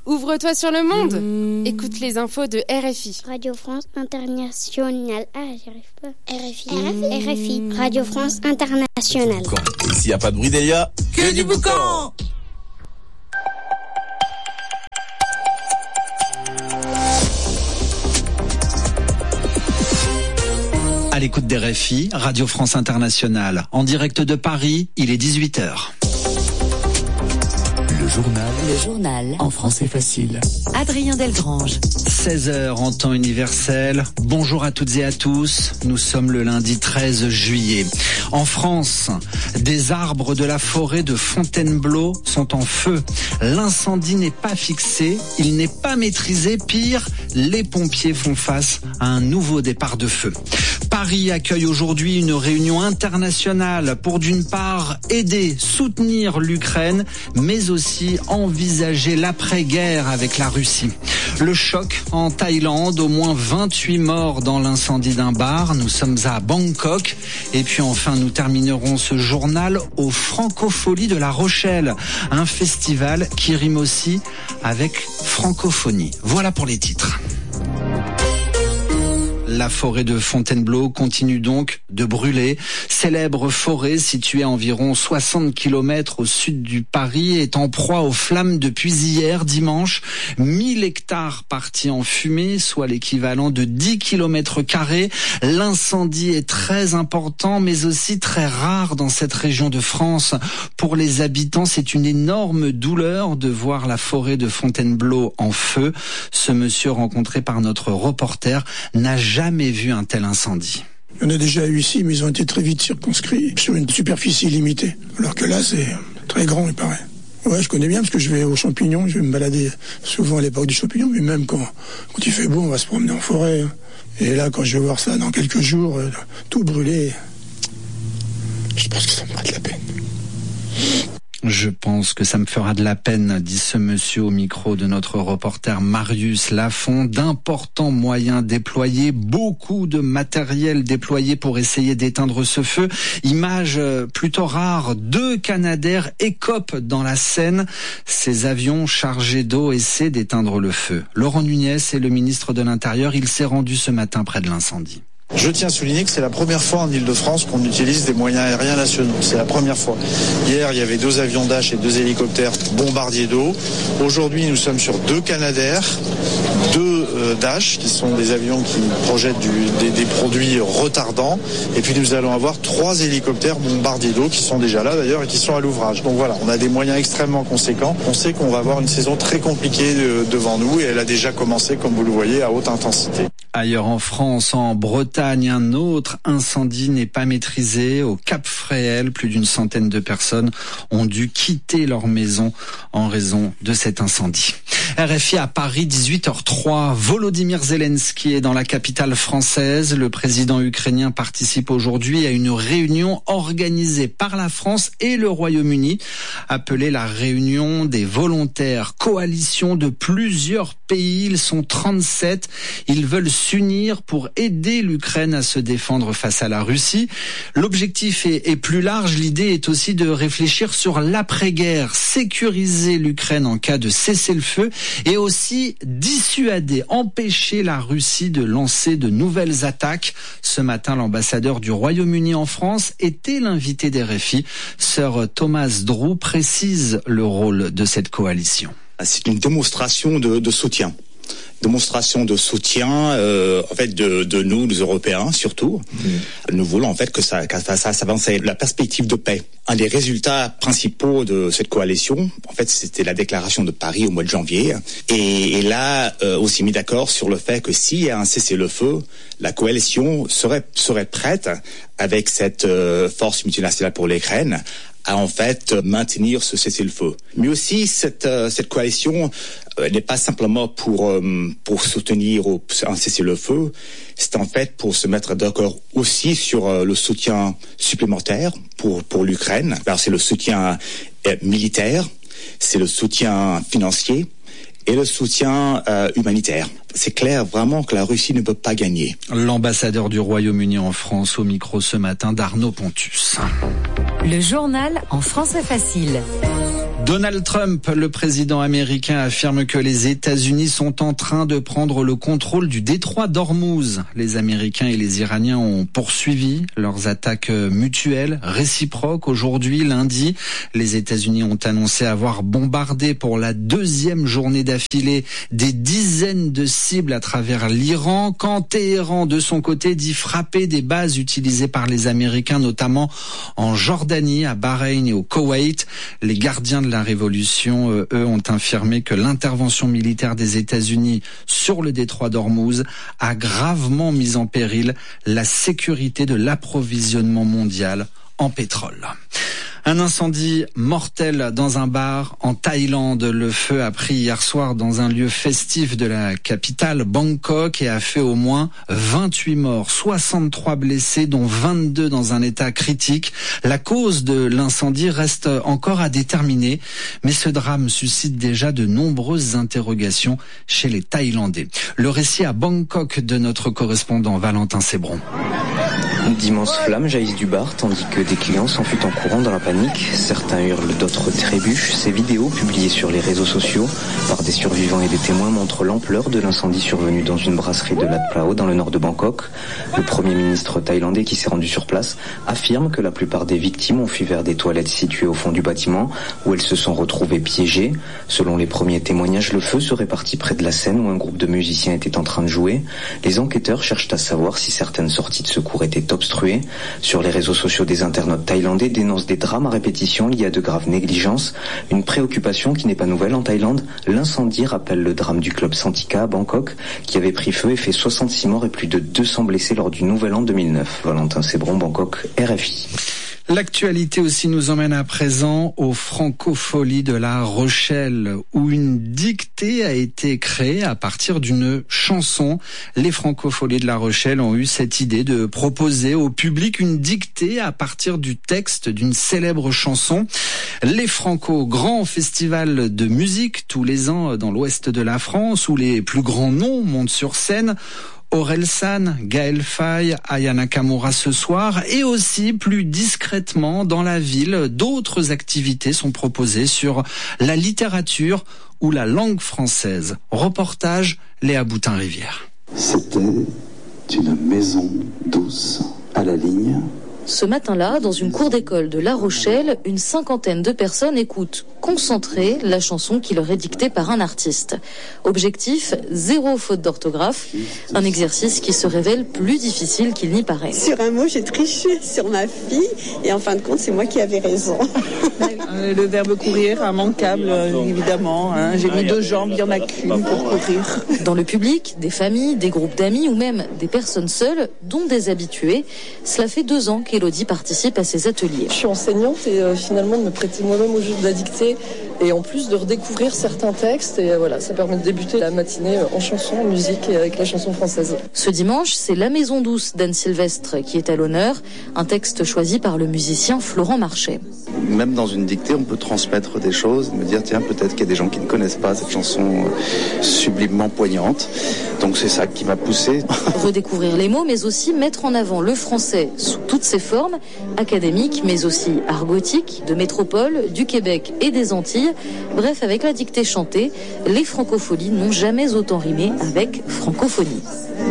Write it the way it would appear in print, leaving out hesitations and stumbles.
Ouvre-toi sur le monde. Écoute les infos de RFI. Radio France Internationale. J'y arrive pas. RFI. Radio France Internationale. Et s'il n'y a pas de bruit d'Elia, que du boucan. À l'écoute d'RFI, Radio France Internationale. En direct de Paris, il est 18h. Le journal. En français facile. Adrien Delgrange. 16h en temps universel. Bonjour à toutes et à tous. Nous sommes le lundi 13 juillet. En France, des arbres de la forêt de Fontainebleau sont en feu. L'incendie n'est pas fixé, il n'est pas maîtrisé. Pire, les pompiers font face à un nouveau départ de feu. Paris accueille aujourd'hui une réunion internationale pour d'une part aider, soutenir l'Ukraine, mais aussi envisager l'après-guerre avec la Russie. Le choc en Thaïlande, au moins 28 morts dans l'incendie d'un bar. Nous sommes à Bangkok. Et puis enfin, nous terminerons ce journal aux Francopholies de La Rochelle, un festival qui rime aussi avec francophonie. Voilà pour les titres. La forêt de Fontainebleau continue donc de brûler. Célèbre forêt située à environ 60 km au sud du Paris est en proie aux flammes depuis hier, dimanche. 1000 hectares partis en fumée, soit l'équivalent de 10 km². L'incendie est très important, mais aussi très rare dans cette région de France. Pour les habitants, c'est une énorme douleur de voir la forêt de Fontainebleau en feu. Ce monsieur rencontré par notre reporter n'a jamais vu un tel incendie. Il y en a déjà eu ici, mais ils ont été très vite circonscrits sur une superficie limitée. Alors que là, c'est très grand, il paraît. Ouais, je connais bien parce que je vais aux champignons, je vais me balader souvent à l'époque des champignons, mais même quand il fait beau, on va se promener en forêt. Et là, quand je vais voir ça dans quelques jours, tout brûlé, je pense que ça me fera de la peine. Je pense que ça me fera de la peine, dit ce monsieur au micro de notre reporter Marius Lafont. D'importants moyens déployés, beaucoup de matériel déployé pour essayer d'éteindre ce feu. Image plutôt rare, 2 Canadair écopent dans la Seine. Ces avions chargés d'eau essaient d'éteindre le feu. Laurent Nunez est le ministre de l'Intérieur. Il s'est rendu ce matin près de l'incendie. Je tiens à souligner que c'est la première fois en Ile-de-France qu'on utilise des moyens aériens nationaux. C'est la première fois. Hier, il y avait 2 avions Dash et 2 hélicoptères bombardiers d'eau. Aujourd'hui, nous sommes sur 2 Canadair, 2 Dash, qui sont des avions qui projettent des produits retardants. Et puis nous allons avoir 3 hélicoptères bombardiers d'eau qui sont déjà là d'ailleurs et qui sont à l'ouvrage. Donc voilà, on a des moyens extrêmement conséquents. On sait qu'on va avoir une saison très compliquée devant nous et elle a déjà commencé, comme vous le voyez, à haute intensité. Ailleurs en France, en Bretagne, un autre incendie n'est pas maîtrisé. Au Cap Fréhel, plus d'une centaine de personnes ont dû quitter leur maison en raison de cet incendie. RFI à Paris, 18h03. Volodymyr Zelensky est dans la capitale française. Le président ukrainien participe aujourd'hui à une réunion organisée par la France et le Royaume-Uni, appelée la réunion des volontaires, coalition de plusieurs pays. Ils sont 37. Ils veulent s'unir pour aider l'Ukraine à se défendre face à la Russie. L'objectif est plus large. L'idée est aussi de réfléchir sur l'après-guerre, sécuriser l'Ukraine en cas de cessez-le-feu et aussi dissuader, empêcher la Russie de lancer de nouvelles attaques. Ce matin, l'ambassadeur du Royaume-Uni en France était l'invité d'RFI. Sir Thomas Drew précise le rôle de cette coalition. C'est une démonstration de soutien. Démonstration de soutien en fait de nous, les Européens surtout. Nous voulons en fait que ça avance la perspective de paix. Un des résultats principaux de cette coalition, en fait, c'était la déclaration de Paris au mois de janvier. Et là, on s'est mis d'accord sur le fait que s'il y a un cessez-le-feu, la coalition serait prête avec cette force multinationale pour l'Ukraine à en fait maintenir ce cessez-le-feu. Mais aussi cette coalition n'est pas simplement pour soutenir un cessez-le-feu, c'est en fait pour se mettre d'accord aussi sur le soutien supplémentaire pour l'Ukraine. Alors c'est le soutien militaire, c'est le soutien financier et le soutien humanitaire. c'est clair vraiment que la Russie ne peut pas gagner. L'ambassadeur du Royaume-Uni en France au micro ce matin d'Arnaud Pontus. Le journal en français facile. Donald Trump, le président américain, affirme que les États-Unis sont en train de prendre le contrôle du détroit d'Ormuz. Les Américains et les Iraniens ont poursuivi leurs attaques mutuelles, réciproques. Aujourd'hui, lundi, les États-Unis ont annoncé avoir bombardé pour la 2e journée d'affilée des dizaines de cibles à travers l'Iran, quand Téhéran, de son côté, dit frapper des bases utilisées par les Américains, notamment en Jordanie, à Bahreïn et au Koweït. Les gardiens de la révolution, eux, ont affirmé que l'intervention militaire des États-Unis sur le détroit d'Ormuz a gravement mis en péril la sécurité de l'approvisionnement mondial en pétrole. Un incendie mortel dans un bar en Thaïlande. Le feu a pris hier soir dans un lieu festif de la capitale, Bangkok, et a fait au moins 28 morts, 63 blessés, dont 22 dans un état critique. La cause de l'incendie reste encore à déterminer, mais ce drame suscite déjà de nombreuses interrogations chez les Thaïlandais. Le récit à Bangkok de notre correspondant Valentin Sébron. D'immenses flammes jaillissent du bar, tandis que des clients s'enfuient en courant dans la panique. Certains hurlent, d'autres trébuchent. Ces vidéos, publiées sur les réseaux sociaux par des survivants et des témoins, montrent l'ampleur de l'incendie survenu dans une brasserie de Lat Phrao, dans le nord de Bangkok. Le Premier ministre thaïlandais, qui s'est rendu sur place, affirme que la plupart des victimes ont fui vers des toilettes situées au fond du bâtiment, où elles se sont retrouvées piégées. Selon les premiers témoignages, le feu serait parti près de la scène où un groupe de musiciens était en train de jouer. Les enquêteurs cherchent à savoir si certaines sorties de secours étaient obstruées. Sur les réseaux sociaux, des internautes thaïlandais dénoncent des drames à répétition liés à de graves négligences. Une préoccupation qui n'est pas nouvelle en Thaïlande. L'incendie rappelle le drame du club Santika à Bangkok, qui avait pris feu et fait 66 morts et plus de 200 blessés lors du Nouvel An 2009. Valentin Sébron, Bangkok, RFI. L'actualité aussi nous emmène à présent aux Francopholies de La Rochelle, où une dictée a été créée à partir d'une chanson. Les Francopholies de La Rochelle ont eu cette idée de proposer au public une dictée à partir du texte d'une célèbre chanson. Les Franco, grand festival de musique tous les ans dans l'ouest de la France, où les plus grands noms montent sur scène. Orelsan, Gaël Faye, Aya Nakamura ce soir, et aussi plus discrètement dans la ville, d'autres activités sont proposées sur la littérature ou la langue française. Reportage Léa Boutin-Rivière. C'était une maison douce à la ligne. Ce matin-là, dans une cour d'école de La Rochelle, une 50aine de personnes écoutent concentrées la chanson qui leur est dictée par un artiste. Objectif, 0 faute d'orthographe, un exercice qui se révèle plus difficile qu'il n'y paraît. Sur un mot, j'ai triché sur ma fille et en fin de compte, c'est moi qui avais raison. Le verbe courir, immanquable, évidemment. J'ai mis 2 jambes, il n'y en a qu'une pour courir. Dans le public, des familles, des groupes d'amis ou même des personnes seules, dont des habitués, cela fait 2 ans qu'Élodie participe à ces ateliers. Je suis enseignante et finalement de me prêter moi-même au jeu de la dictée et en plus de redécouvrir certains textes et voilà, ça permet de débuter la matinée en chanson, en musique et avec la chanson française. Ce dimanche, c'est La Maison douce d'Anne Sylvestre qui est à l'honneur, un texte choisi par le musicien Florent Marchais. Même dans une dictée, on peut transmettre des choses, me dire tiens, peut-être qu'il y a des gens qui ne connaissent pas cette chanson sublimement poignante. Donc c'est ça qui m'a poussé. Redécouvrir les mots, mais aussi mettre en avant le français sous toutes ses formes, académiques, mais aussi argotiques, de métropole, du Québec et des Antilles. Bref, avec la dictée chantée, les Francopholies n'ont jamais autant rimé avec francophonie.